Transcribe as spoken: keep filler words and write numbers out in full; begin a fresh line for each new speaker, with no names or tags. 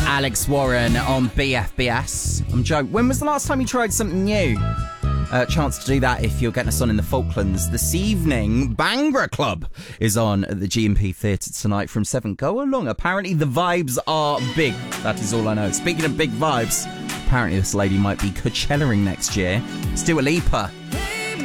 Alex Warren on B F B S. I'm joking. When was the last time you tried something new? Uh, chance to do that if you're getting us on in the Falklands this evening. Bangra Club is on at the G M P Theatre tonight from seven. Go along. Apparently the vibes are big. That is all I know. Speaking of big vibes, apparently this lady might be Coachella'ing next year. It's Dua Lipa.